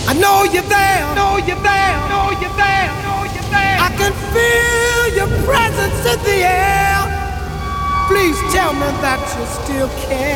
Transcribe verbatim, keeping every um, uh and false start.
I know you're there, know you're there, know you're there, know you're there. I can feel your presence in the air. Please tell me that you still care.